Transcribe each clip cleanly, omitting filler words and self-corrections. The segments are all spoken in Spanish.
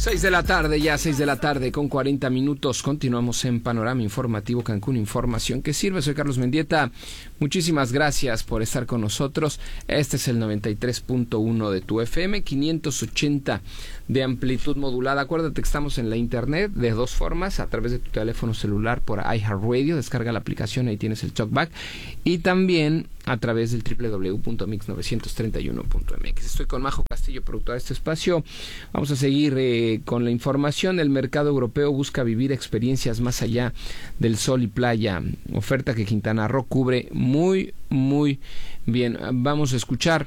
6 de la tarde, ya 6 de la tarde con 40 minutos. Continuamos en Panorama Informativo Cancún, información que sirve. Soy Carlos Mendieta. Muchísimas gracias por estar con nosotros. Este es el 93.1 de tu FM, 580 de amplitud modulada. Acuérdate que estamos en la internet de dos formas: a través de tu teléfono celular por iHeartRadio, descarga la aplicación, ahí tienes el talkback, y también a través del www.mix931.mx. Estoy con Majo Castillo, productora de este espacio. Vamos a seguir con la información. El mercado europeo busca vivir experiencias más allá del sol y playa, oferta que Quintana Roo cubre muy, muy bien. Vamos a escuchar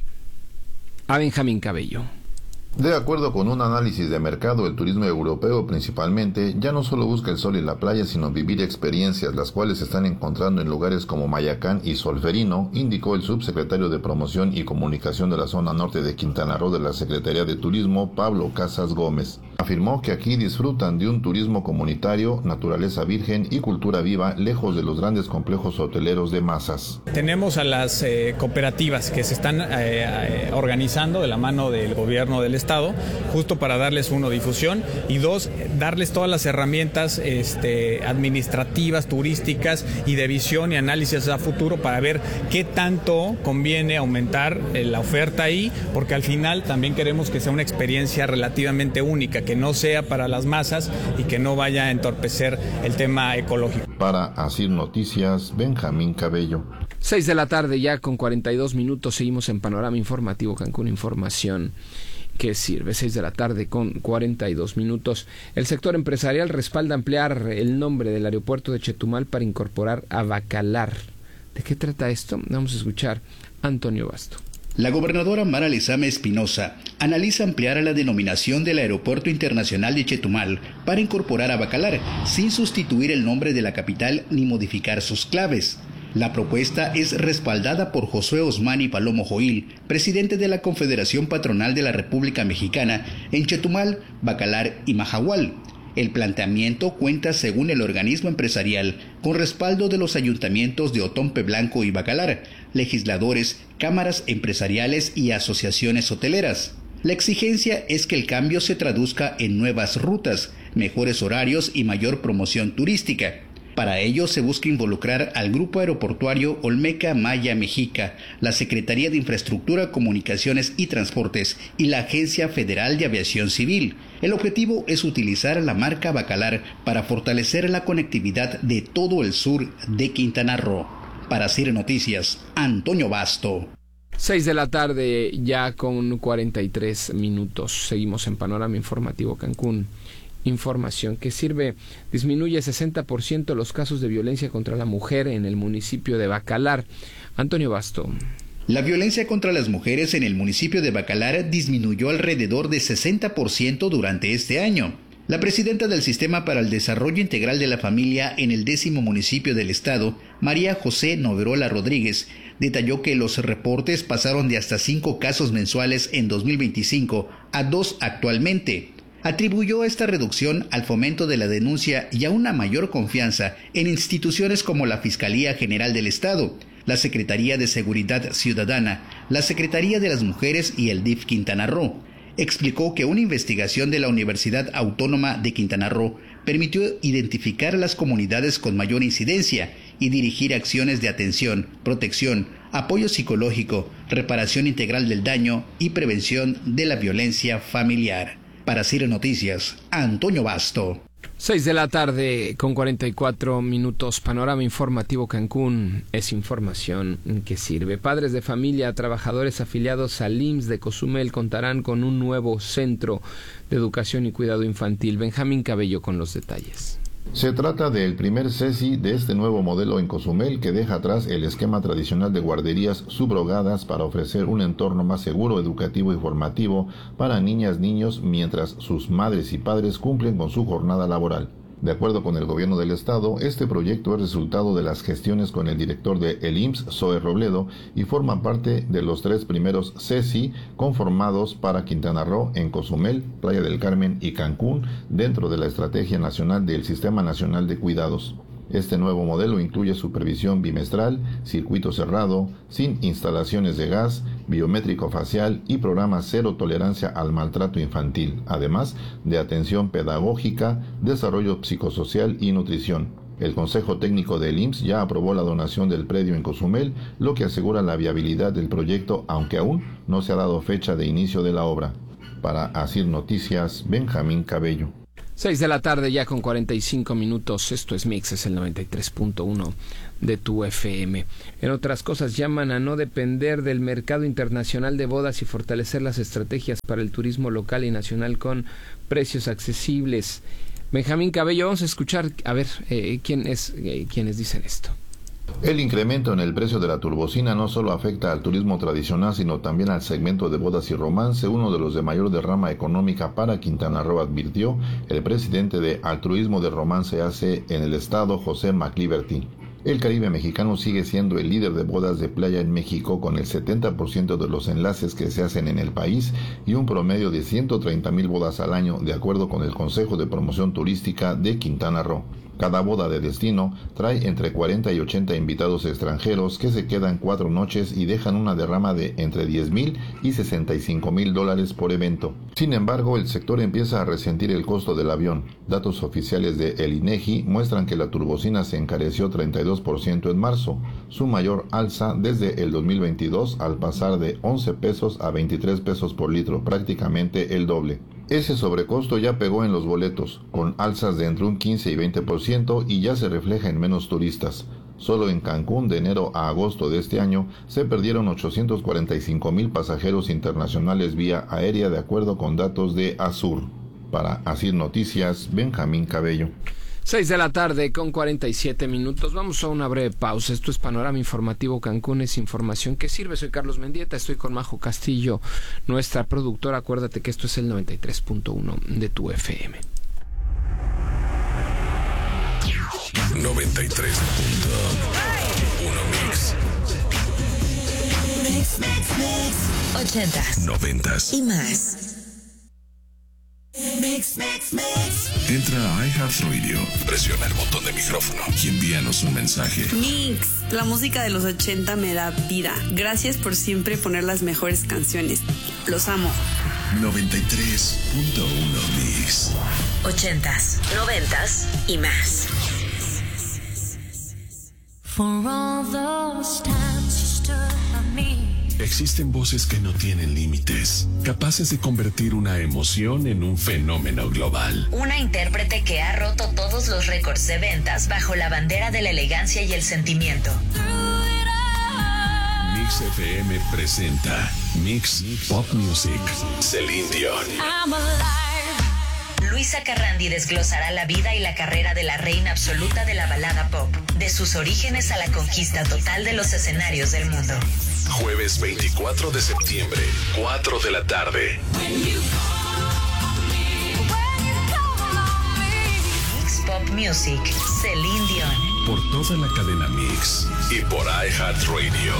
a Benjamín Cabello. De acuerdo con un análisis de mercado, el turismo europeo principalmente ya no solo busca el sol y la playa, sino vivir experiencias, las cuales se están encontrando en lugares como Mayacán y Solferino, indicó el subsecretario de Promoción y Comunicación de la zona norte de Quintana Roo de la Secretaría de Turismo, Pablo Casas Gómez. Afirmó que aquí disfrutan de un turismo comunitario, naturaleza virgen y cultura viva, lejos de los grandes complejos hoteleros de masas. Tenemos a las cooperativas que se están organizando de la mano del gobierno del Estado, justo para darles, uno, difusión, y dos, darles todas las herramientas administrativas, turísticas y de visión y análisis a futuro para ver qué tanto conviene aumentar la oferta ahí, porque al final también queremos que sea una experiencia relativamente única, que no sea para las masas y que no vaya a entorpecer el tema ecológico. Para Asir Noticias, Benjamín Cabello. 6 de la tarde ya con 42 minutos, seguimos en Panorama Informativo Cancún, información que sirve. 6 de la tarde con 42 minutos. El sector empresarial respalda ampliar el nombre del aeropuerto de Chetumal para incorporar a Bacalar. ¿De qué trata esto? Vamos a escuchar a Antonio Basto. La gobernadora Mara Lezama Espinosa analiza ampliar la denominación del Aeropuerto Internacional de Chetumal para incorporar a Bacalar, sin sustituir el nombre de la capital ni modificar sus claves. La propuesta es respaldada por Josué Osmani Palomo Joil, presidente de la Confederación Patronal de la República Mexicana en Chetumal, Bacalar y Mahahual. El planteamiento cuenta, según el organismo empresarial, con respaldo de los ayuntamientos de Otompe Blanco y Bacalar, legisladores, cámaras empresariales y asociaciones hoteleras. La exigencia es que el cambio se traduzca en nuevas rutas, mejores horarios y mayor promoción turística. Para ello se busca involucrar al Grupo Aeroportuario Olmeca Maya Mexica, la Secretaría de Infraestructura, Comunicaciones y Transportes y la Agencia Federal de Aviación Civil. El objetivo es utilizar la marca Bacalar para fortalecer la conectividad de todo el sur de Quintana Roo. Para CIR Noticias, Antonio Basto. 6 de la tarde ya con 43 minutos. Seguimos en Panorama Informativo Cancún. Información que sirve. Disminuye 60% los casos de violencia contra la mujer en el municipio de Bacalar. Antonio Basto. La violencia contra las mujeres en el municipio de Bacalar disminuyó alrededor de 60% durante este año. La presidenta del Sistema para el Desarrollo Integral de la Familia en el 10º municipio del estado, María José Noverola Rodríguez, detalló que los reportes pasaron de hasta 5 casos mensuales en 2025 a 2 actualmente. Atribuyó esta reducción al fomento de la denuncia y a una mayor confianza en instituciones como la Fiscalía General del Estado, la Secretaría de Seguridad Ciudadana, la Secretaría de las Mujeres y el DIF Quintana Roo. Explicó que una investigación de la Universidad Autónoma de Quintana Roo permitió identificar las comunidades con mayor incidencia y dirigir acciones de atención, protección, apoyo psicológico, reparación integral del daño y prevención de la violencia familiar. Para CIR Noticias, Antonio Basto. 6 de la tarde con 44 minutos. Panorama Informativo Cancún es información que sirve. Padres de familia, trabajadores afiliados al IMSS de Cozumel contarán con un nuevo centro de educación y cuidado infantil. Benjamín Cabello con los detalles. Se trata del primer CECI de este nuevo modelo en Cozumel, que deja atrás el esquema tradicional de guarderías subrogadas para ofrecer un entorno más seguro, educativo y formativo para niñas, niños, mientras sus madres y padres cumplen con su jornada laboral. De acuerdo con el gobierno del estado, este proyecto es resultado de las gestiones con el director de el IMSS, Zoe Robledo, y forma parte de los 3 primeros CECI conformados para Quintana Roo en Cozumel, Playa del Carmen y Cancún, dentro de la Estrategia Nacional del Sistema Nacional de Cuidados. Este nuevo modelo incluye supervisión bimestral, circuito cerrado, sin instalaciones de gas, biométrico facial y programa cero tolerancia al maltrato infantil, además de atención pedagógica, desarrollo psicosocial y nutrición. El Consejo Técnico del IMSS ya aprobó la donación del predio en Cozumel, lo que asegura la viabilidad del proyecto, aunque aún no se ha dado fecha de inicio de la obra. Para Asir Noticias, Benjamín Cabello. 6 de la tarde ya con 45 minutos. Esto es Mix, es el 93.1 de tu FM. En otras cosas, llaman a no depender del mercado internacional de bodas y fortalecer las estrategias para el turismo local y nacional con precios accesibles. Benjamín Cabello, vamos a escuchar, a ver, quiénes dicen esto. El incremento en el precio de la turbocina no solo afecta al turismo tradicional, sino también al segmento de bodas y romance, uno de los de mayor derrama económica para Quintana Roo, advirtió el presidente de Altruismo de Romance AC en el estado, José McLiberty. El Caribe mexicano sigue siendo el líder de bodas de playa en México, con el 70% de los enlaces que se hacen en el país y un promedio de 130,000 bodas al año, de acuerdo con el Consejo de Promoción Turística de Quintana Roo. Cada boda de destino trae entre 40 y 80 invitados extranjeros que se quedan 4 noches y dejan una derrama de entre $10,000 y $65,000 por evento. Sin embargo, el sector empieza a resentir el costo del avión. Datos oficiales de el INEGI muestran que la turbocina se encareció 32% en marzo, su mayor alza desde el 2022, al pasar de 11 pesos a 23 pesos por litro, prácticamente el doble. Ese sobrecosto ya pegó en los boletos, con alzas de entre un 15 y 20%, y ya se refleja en menos turistas. Solo en Cancún, de enero a agosto de este año, se perdieron 845,000 pasajeros internacionales vía aérea, de acuerdo con datos de Azur. Para Asir Noticias, Benjamín Cabello. 6 de la tarde con 47 minutos. Vamos a una breve pausa. Esto es Panorama Informativo Cancún, es información que sirve. Soy Carlos Mendieta, estoy con Majo Castillo, nuestra productora. Acuérdate que esto es el 93.1 de tu FM. 93.1 Mix. Mix. 80s, 90s y más. Mix. Entra a iHeartRadio, presiona el botón de micrófono y envíanos un mensaje. Mix, la música de los 80 me da vida. Gracias por siempre poner las mejores canciones. Los amo. 93.1 Mix. 80s, 90s y más. For all those times you stood by me. Existen voces que no tienen límites, capaces de convertir una emoción en un fenómeno global. Una intérprete que ha roto todos los récords de ventas bajo la bandera de la elegancia y el sentimiento. Mix FM presenta Mix Pop Music. Celine Dion. Luisa Carrandi desglosará la vida y la carrera de la reina absoluta de la balada pop, de sus orígenes a la conquista total de los escenarios del mundo. Jueves 24 de septiembre, 4 de la tarde. Mix Pop Music, Celine Dion. Por toda la cadena Mix y por iHeartRadio.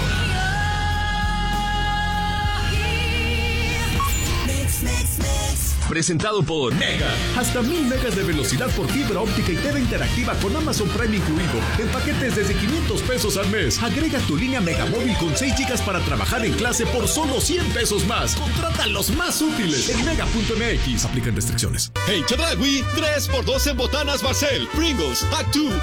Presentado por Mega. Hasta 1000 megas de velocidad por fibra óptica y TV interactiva con Amazon Prime incluido. En paquetes desde 500 pesos al mes. Agrega tu línea Mega Móvil con 6 gigas para trabajar en clase por solo 100 pesos más. Contrata los más útiles en mega.mx. Aplican restricciones. En Chedraui, 3x2 en botanas Barcel, Pringles, Actu